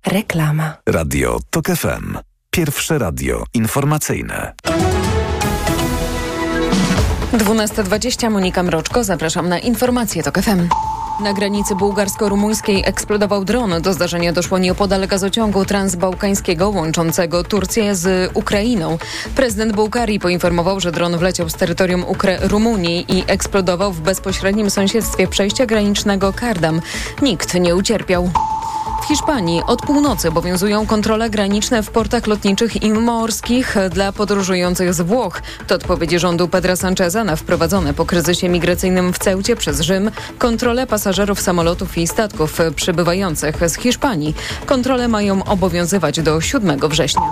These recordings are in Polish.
Reklama. Radio TOK FM. Pierwsze radio informacyjne. 12:20. Monika Mroczko. Zapraszam na informacje TOK FM. Na granicy bułgarsko-rumuńskiej eksplodował dron. Do zdarzenia doszło nieopodal gazociągu transbałkańskiego łączącego Turcję z Ukrainą. Prezydent Bułgarii poinformował, że dron wleciał z terytorium Rumunii i eksplodował w bezpośrednim sąsiedztwie przejścia granicznego Kardam. Nikt nie ucierpiał. W Hiszpanii od północy obowiązują kontrole graniczne w portach lotniczych i morskich dla podróżujących z Włoch. To odpowiedzi rządu Pedra Sancheza na wprowadzone po kryzysie migracyjnym w Ceucie przez Rzym kontrole pasażerów samolotów i statków przybywających z Hiszpanii. Kontrole mają obowiązywać do 7 września.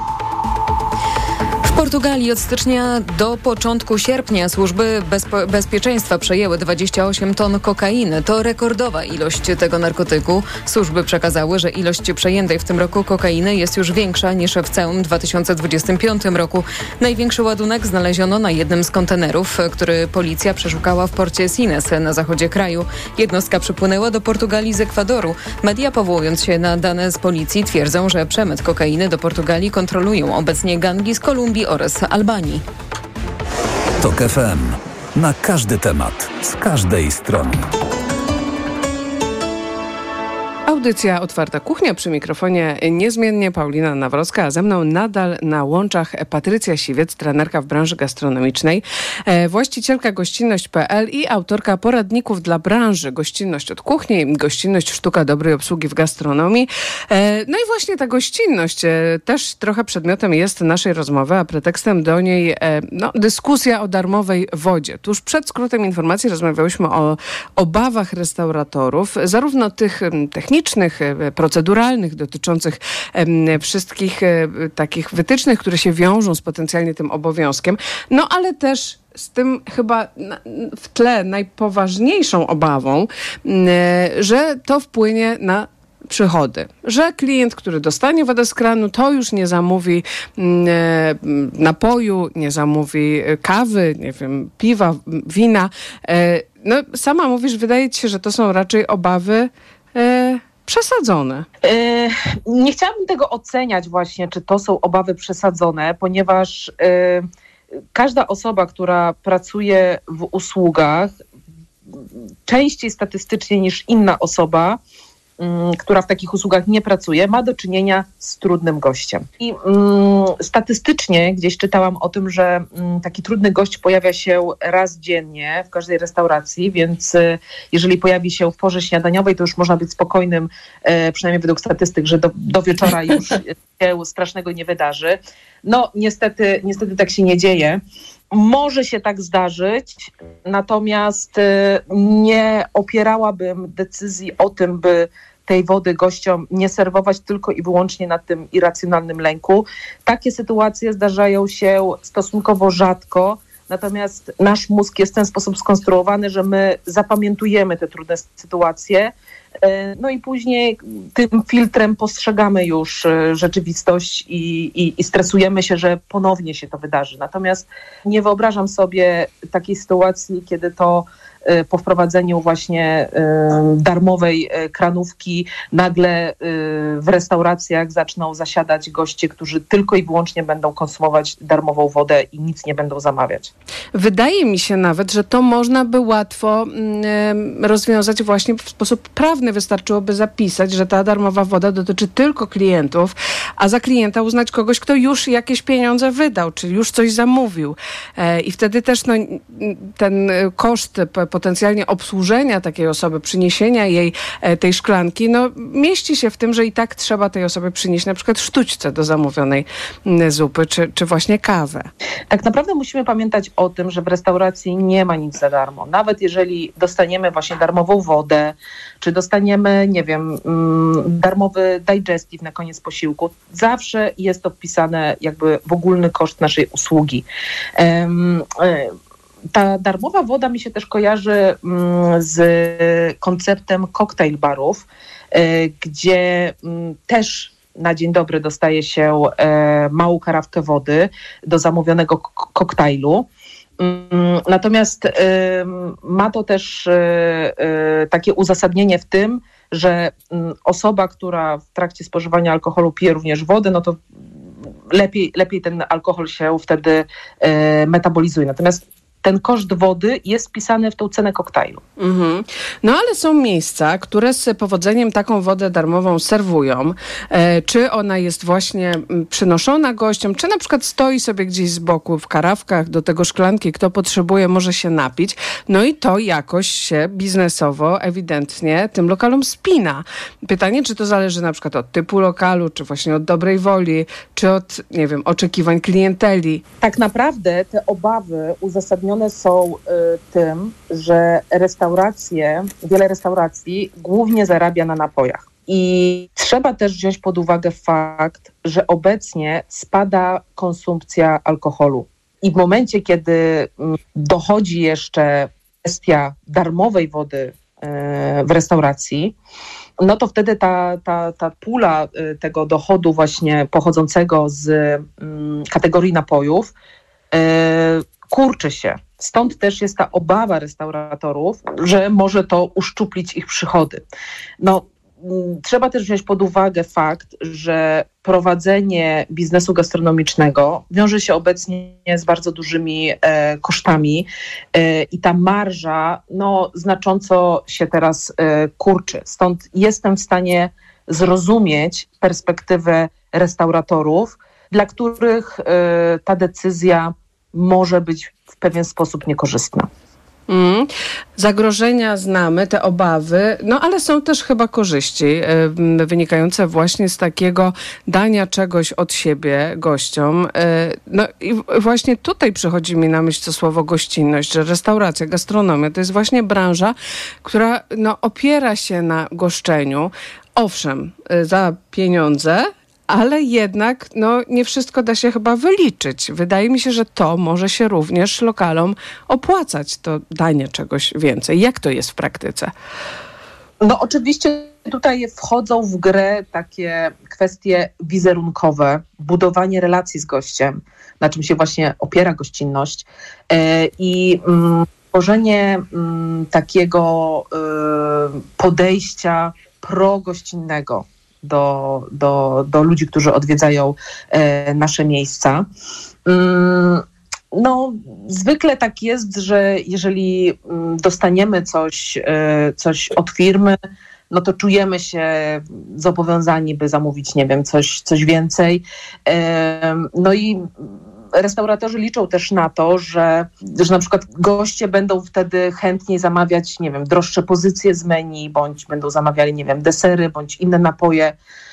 W Portugalii od stycznia do początku sierpnia służby bezpieczeństwa przejęły 28 ton kokainy. To rekordowa ilość tego narkotyku. Służby przekazały, że ilość przejętej w tym roku kokainy jest już większa niż w całym 2025 roku. Największy ładunek znaleziono na jednym z kontenerów, który policja przeszukała w porcie Sines na zachodzie kraju. Jednostka przypłynęła do Portugalii z Ekwadoru. Media, powołując się na dane z policji, twierdzą, że przemyt kokainy do Portugalii kontrolują obecnie gangi z Kolumbii oraz Albanii. TOK FM. Na każdy temat, z każdej strony. Audycja Otwarta Kuchnia, przy mikrofonie niezmiennie Paulina Nawrocka, a ze mną nadal na łączach Patrycja Siwiec, trenerka w branży gastronomicznej, właścicielka gościnność.pl i autorka poradników dla branży Gościnność od kuchni, Gościnność sztuka dobrej obsługi w gastronomii. No i właśnie ta gościnność też trochę przedmiotem jest naszej rozmowy, a pretekstem do niej dyskusja o darmowej wodzie. Tuż przed skrótem informacji rozmawiałyśmy o obawach restauratorów, zarówno tych technicznych, proceduralnych, dotyczących wszystkich takich wytycznych, które się wiążą z potencjalnie tym obowiązkiem, no ale też z tym chyba w tle najpoważniejszą obawą, że to wpłynie na przychody. Że klient, który dostanie wodę z kranu, to już nie zamówi napoju, nie zamówi kawy, nie wiem, piwa, wina. No sama mówisz, wydaje ci się, że to są raczej obawy przesadzone. Nie chciałabym tego oceniać właśnie, czy to są obawy przesadzone, ponieważ każda osoba, która pracuje w usługach, częściej statystycznie niż inna osoba, która w takich usługach nie pracuje, ma do czynienia z trudnym gościem. I statystycznie gdzieś czytałam o tym, że taki trudny gość pojawia się raz dziennie w każdej restauracji, więc jeżeli pojawi się w porze śniadaniowej, to już można być spokojnym, przynajmniej według statystyk, że do wieczora już się strasznego nie wydarzy. No niestety tak się nie dzieje. Może się tak zdarzyć, natomiast nie opierałabym decyzji o tym, by tej wody gościom nie serwować tylko i wyłącznie na tym irracjonalnym lęku. Takie sytuacje zdarzają się stosunkowo rzadko, natomiast nasz mózg jest w ten sposób skonstruowany, że my zapamiętujemy te trudne sytuacje, no i później tym filtrem postrzegamy już rzeczywistość i stresujemy się, że ponownie się to wydarzy. Natomiast nie wyobrażam sobie takiej sytuacji, kiedy to po wprowadzeniu właśnie darmowej kranówki nagle w restauracjach zaczną zasiadać goście, którzy tylko i wyłącznie będą konsumować darmową wodę i nic nie będą zamawiać. Wydaje mi się nawet, że to można by łatwo rozwiązać właśnie w sposób prawny. Wystarczyłoby zapisać, że ta darmowa woda dotyczy tylko klientów, a za klienta uznać kogoś, kto już jakieś pieniądze wydał, czyli już coś zamówił. I wtedy też ten koszt potencjalnie obsłużenia takiej osoby, przyniesienia jej tej szklanki, mieści się w tym, że i tak trzeba tej osobie przynieść na przykład sztućce do zamówionej zupy, czy właśnie kawę. Tak naprawdę musimy pamiętać o tym, że w restauracji nie ma nic za darmo. Nawet jeżeli dostaniemy właśnie darmową wodę, czy dostaniemy, nie wiem, darmowy digestive na koniec posiłku, zawsze jest to wpisane jakby w ogólny koszt naszej usługi. Ta darmowa woda mi się też kojarzy z konceptem cocktail barów, gdzie też na dzień dobry dostaje się małą karawkę wody do zamówionego koktajlu. Natomiast ma to też takie uzasadnienie w tym, że osoba, która w trakcie spożywania alkoholu pije również wodę, no to lepiej ten alkohol się wtedy metabolizuje. Natomiast ten koszt wody jest wpisany w tą cenę koktajlu. Mhm. No ale są miejsca, które z powodzeniem taką wodę darmową serwują. Czy ona jest właśnie przynoszona gościom, czy na przykład stoi sobie gdzieś z boku w karawkach, do tego szklanki, kto potrzebuje, może się napić. No i to jakoś się biznesowo ewidentnie tym lokalom spina. Pytanie, czy to zależy na przykład od typu lokalu, czy właśnie od dobrej woli, czy od, nie wiem, oczekiwań klienteli. Tak naprawdę te obawy uzasadnione są tym, że wiele restauracji głównie zarabia na napojach. I trzeba też wziąć pod uwagę fakt, że obecnie spada konsumpcja alkoholu. I w momencie, kiedy dochodzi jeszcze kwestia darmowej wody w restauracji, no to wtedy ta pula tego dochodu właśnie pochodzącego z kategorii napojów kurczy się. Stąd też jest ta obawa restauratorów, że może to uszczuplić ich przychody. No, trzeba też wziąć pod uwagę fakt, że prowadzenie biznesu gastronomicznego wiąże się obecnie z bardzo dużymi kosztami i ta marża znacząco się teraz kurczy. Stąd jestem w stanie zrozumieć perspektywę restauratorów, dla których ta decyzja może być w pewien sposób niekorzystna. Zagrożenia znamy, te obawy, no ale są też chyba korzyści wynikające właśnie z takiego dania czegoś od siebie gościom. No i właśnie tutaj przychodzi mi na myśl to słowo gościnność, że restauracja, gastronomia to jest właśnie branża, która opiera się na goszczeniu. Owszem, za pieniądze, ale jednak nie wszystko da się chyba wyliczyć. Wydaje mi się, że to może się również lokalom opłacać, to danie czegoś więcej. Jak to jest w praktyce? No oczywiście tutaj wchodzą w grę takie kwestie wizerunkowe, budowanie relacji z gościem, na czym się właśnie opiera gościnność i tworzenie takiego podejścia progościnnego do ludzi, którzy odwiedzają nasze miejsca. No, zwykle tak jest, że jeżeli dostaniemy coś od firmy, no to czujemy się zobowiązani, by zamówić, nie wiem, coś więcej. No i restauratorzy liczą też na to, że na przykład goście będą wtedy chętniej zamawiać, nie wiem, droższe pozycje z menu, bądź będą zamawiali, nie wiem, desery, bądź inne napoje.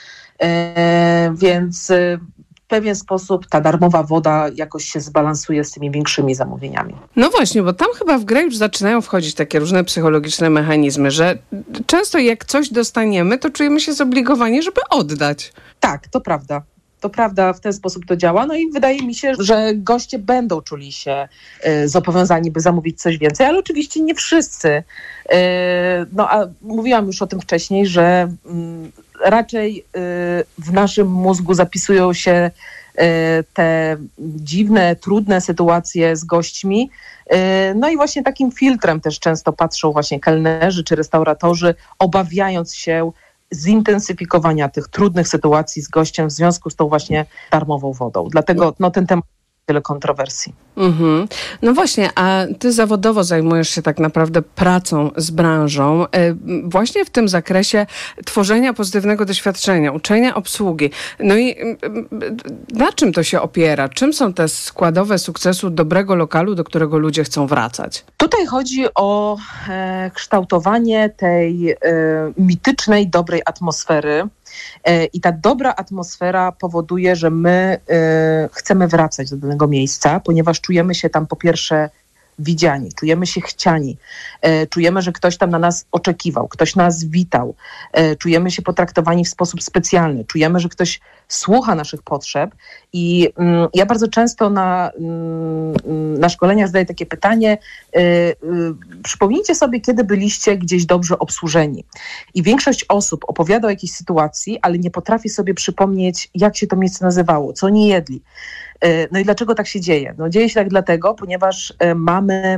Więc w pewien sposób ta darmowa woda jakoś się zbalansuje z tymi większymi zamówieniami. No właśnie, bo tam chyba w grę już zaczynają wchodzić takie różne psychologiczne mechanizmy, że często jak coś dostaniemy, to czujemy się zobligowani, żeby oddać. Tak, to prawda. To prawda, w ten sposób to działa. No i wydaje mi się, że goście będą czuli się zobowiązani, by zamówić coś więcej, ale oczywiście nie wszyscy. No a mówiłam już o tym wcześniej, że raczej w naszym mózgu zapisują się te dziwne, trudne sytuacje z gośćmi. No i właśnie takim filtrem też często patrzą właśnie kelnerzy czy restauratorzy, obawiając się zintensyfikowania tych trudnych sytuacji z gościem w związku z tą właśnie darmową wodą. Dlatego ten temat tyle kontrowersji. Mhm. No właśnie, a ty zawodowo zajmujesz się tak naprawdę pracą z branżą, właśnie w tym zakresie tworzenia pozytywnego doświadczenia, uczenia obsługi. No i na czym to się opiera? Czym są te składowe sukcesu dobrego lokalu, do którego ludzie chcą wracać? Tutaj chodzi o kształtowanie tej mitycznej, dobrej atmosfery. I ta dobra atmosfera powoduje, że my chcemy wracać do danego miejsca, ponieważ czujemy się tam po pierwsze widziani, czujemy się chciani, czujemy, że ktoś tam na nas oczekiwał, ktoś nas witał, czujemy się potraktowani w sposób specjalny, czujemy, że ktoś słucha naszych potrzeb i ja bardzo często na szkoleniach zadaję takie pytanie, przypomnijcie sobie, kiedy byliście gdzieś dobrze obsłużeni. I większość osób opowiada o jakiejś sytuacji, ale nie potrafi sobie przypomnieć, jak się to miejsce nazywało, co oni jedli. No i dlaczego tak się dzieje? No dzieje się tak dlatego, ponieważ mamy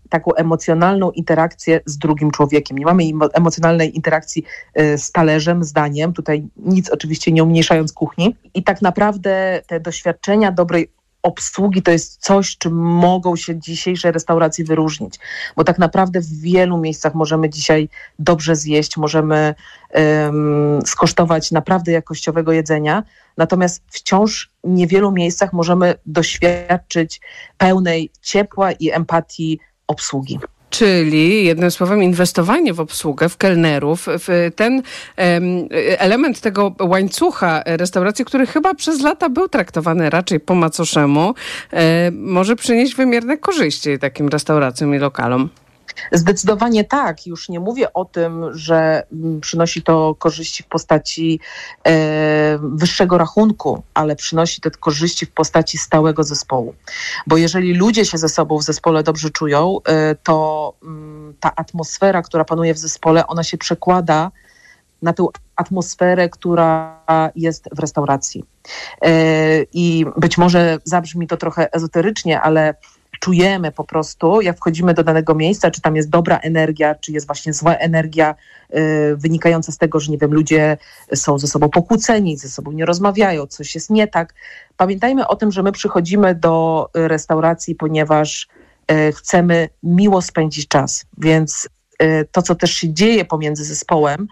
taką emocjonalną interakcję z drugim człowiekiem. Nie mamy emocjonalnej interakcji z talerzem, z daniem. Tutaj nic oczywiście nie umniejszając kuchni. I tak naprawdę te doświadczenia dobrej obsługi to jest coś, czym mogą się dzisiejsze restauracje wyróżnić. Bo tak naprawdę w wielu miejscach możemy dzisiaj dobrze zjeść, możemy skosztować naprawdę jakościowego jedzenia, natomiast wciąż w niewielu miejscach możemy doświadczyć pełnej ciepła i empatii obsługi. Czyli jednym słowem inwestowanie w obsługę, w kelnerów, w ten element tego łańcucha restauracji, który chyba przez lata był traktowany raczej po macoszemu, może przynieść wymierne korzyści takim restauracjom i lokalom. Zdecydowanie tak. Już nie mówię o tym, że przynosi to korzyści w postaci wyższego rachunku, ale przynosi te korzyści w postaci stałego zespołu. Bo jeżeli ludzie się ze sobą w zespole dobrze czują, to ta atmosfera, która panuje w zespole, ona się przekłada na tę atmosferę, która jest w restauracji. I być może zabrzmi to trochę ezoterycznie, ale czujemy po prostu, jak wchodzimy do danego miejsca, czy tam jest dobra energia, czy jest właśnie zła energia wynikająca z tego, że nie wiem, ludzie są ze sobą pokłóceni, ze sobą nie rozmawiają, coś jest nie tak. Pamiętajmy o tym, że my przychodzimy do restauracji, ponieważ chcemy miło spędzić czas, więc to, co też się dzieje pomiędzy zespołem,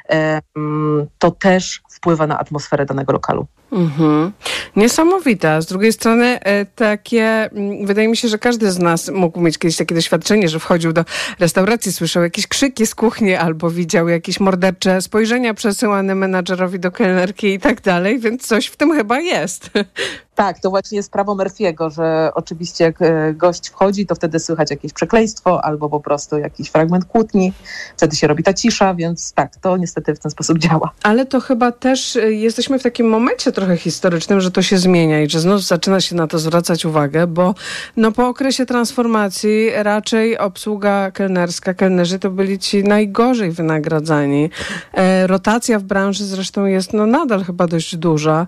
to też wpływa na atmosferę danego lokalu. Niesamowite. Z drugiej strony wydaje mi się, że każdy z nas mógł mieć kiedyś takie doświadczenie, że wchodził do restauracji, słyszał jakieś krzyki z kuchni albo widział jakieś mordercze spojrzenia przesyłane menadżerowi do kelnerki i tak dalej, więc coś w tym chyba jest. Tak, to właśnie jest prawo Murphy'ego, że oczywiście jak gość wchodzi, to wtedy słychać jakieś przekleństwo albo po prostu jakiś fragment kłótni. Wtedy się robi ta cisza, więc tak, to niestety w ten sposób działa. Ale to chyba też jesteśmy w takim momencie trochę historycznym, że to się zmienia i że znów zaczyna się na to zwracać uwagę, bo po okresie transformacji raczej obsługa kelnerska, kelnerzy to byli ci najgorzej wynagradzani. Rotacja w branży zresztą jest nadal chyba dość duża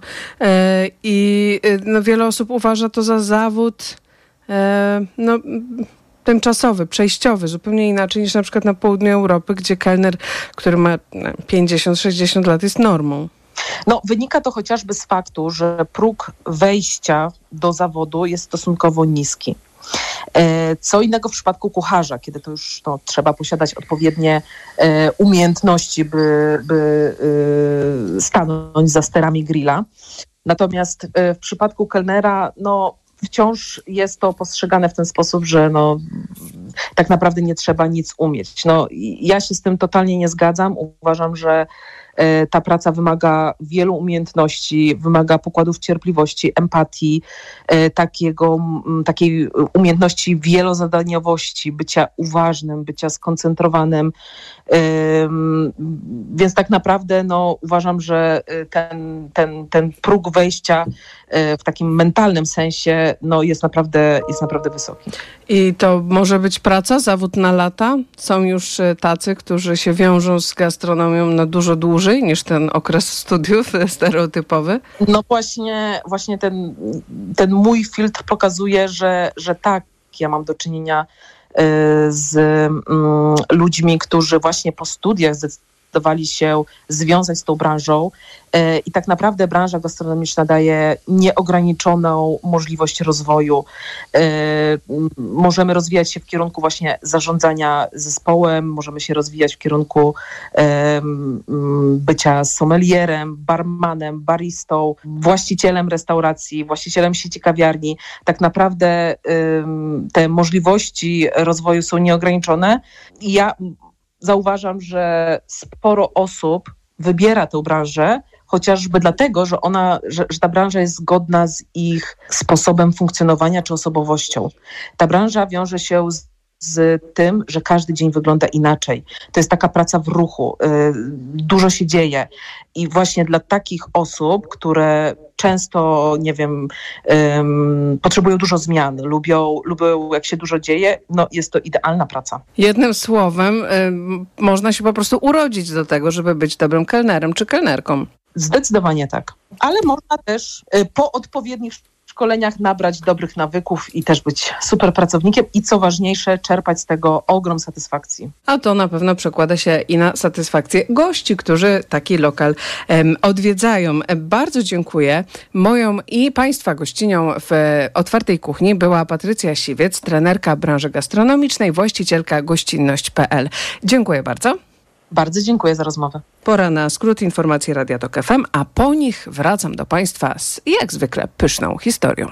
i wiele osób uważa to za zawód tymczasowy, przejściowy, zupełnie inaczej niż na przykład na południu Europy, gdzie kelner, który ma 50-60 lat, jest normą. Wynika to chociażby z faktu, że próg wejścia do zawodu jest stosunkowo niski. Co innego w przypadku kucharza, kiedy to już trzeba posiadać odpowiednie umiejętności, by stanąć za sterami grilla. Natomiast w przypadku kelnera, wciąż jest to postrzegane w ten sposób, że tak naprawdę nie trzeba nic umieć. Ja się z tym totalnie nie zgadzam. Uważam, że ta praca wymaga wielu umiejętności, wymaga pokładów cierpliwości, empatii, takiej umiejętności wielozadaniowości, bycia uważnym, bycia skoncentrowanym. Więc tak naprawdę uważam, że ten próg wejścia w takim mentalnym sensie jest naprawdę wysoki. I to może być praca, zawód na lata? Są już tacy, którzy się wiążą z gastronomią na dużo dłużej niż ten okres studiów stereotypowy? Właśnie ten mój filtr pokazuje, że tak, ja mam do czynienia z ludźmi, którzy właśnie po studiach zdecydowali się związać z tą branżą i tak naprawdę branża gastronomiczna daje nieograniczoną możliwość rozwoju. Możemy rozwijać się w kierunku właśnie zarządzania zespołem, możemy się rozwijać w kierunku bycia sommelierem, barmanem, baristą, właścicielem restauracji, właścicielem sieci kawiarni. Tak naprawdę te możliwości rozwoju są nieograniczone i ja zauważam, że sporo osób wybiera tę branżę, chociażby dlatego, że ta branża jest zgodna z ich sposobem funkcjonowania czy osobowością. Ta branża wiąże się z tym, że każdy dzień wygląda inaczej. To jest taka praca w ruchu. Dużo się dzieje. I właśnie dla takich osób, które często, potrzebują dużo zmian, lubią jak się dużo dzieje, jest to idealna praca. Jednym słowem, można się po prostu urodzić do tego, żeby być dobrym kelnerem czy kelnerką. Zdecydowanie tak. Ale można też po odpowiednich szkoleniach nabrać dobrych nawyków i też być super pracownikiem i co ważniejsze, czerpać z tego ogrom satysfakcji. A to na pewno przekłada się i na satysfakcję gości, którzy taki lokal odwiedzają. Bardzo dziękuję. Moją i Państwa gościnią w Otwartej Kuchni była Patrycja Siwiec, trenerka branży gastronomicznej, właścicielka gościnność.pl. Dziękuję bardzo. Bardzo dziękuję za rozmowę. Pora na skrót informacji Radia Tok FM, a po nich wracam do Państwa z jak zwykle pyszną historią.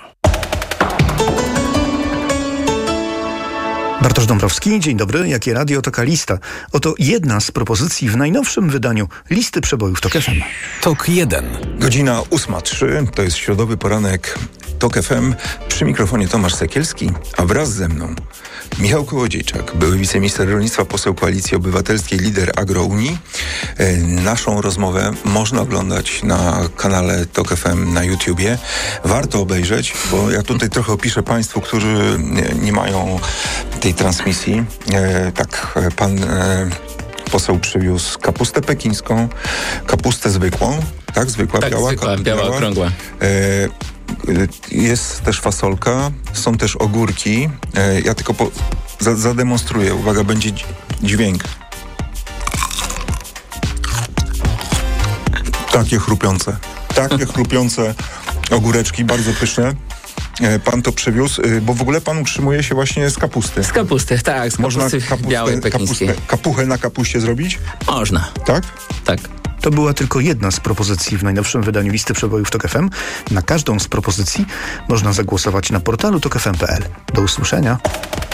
Bartosz Dąbrowski, dzień dobry. Jakie radio, taka lista. Oto jedna z propozycji w najnowszym wydaniu listy przebojów Tok FM. TOK 1. Godzina 8:03, to jest środowy poranek TOK FM. Przy mikrofonie Tomasz Sekielski, a wraz ze mną Michał Kołodziejczak, były wiceminister rolnictwa, poseł Koalicji Obywatelskiej, lider Agrounii. Naszą rozmowę można oglądać na kanale TOK FM na YouTubie. Warto obejrzeć, bo ja tutaj trochę opiszę Państwu, którzy nie mają tej transmisji. Tak, pan poseł przywiózł kapustę pekińską, kapustę zwykłą, tak? Zwykła, tak, biała, biała, okrągła. Jest też fasolka, są też ogórki. Ja tylko zademonstruję. Uwaga, będzie dźwięk. Takie chrupiące ogóreczki, bardzo pyszne. Pan to przywiózł, bo w ogóle pan utrzymuje się właśnie z kapusty. Z kapusty, tak, z kapusty białej pekińskiej. Kapuchę na kapuście zrobić? Można. Tak? Tak. To była tylko jedna z propozycji w najnowszym wydaniu listy przebojów Tok FM. Na każdą z propozycji można zagłosować na portalu tokfm.pl. Do usłyszenia.